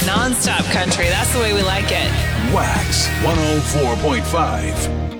Non-stop country. That's the way we like it. Wax 104.5.